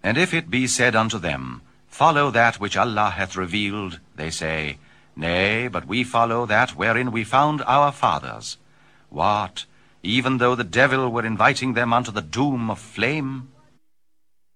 And if it be said unto them, Follow that which Allah hath revealed, they say, Nay, but we follow that wherein we found our fathers. What, even though the devil were inviting them unto the doom of flame?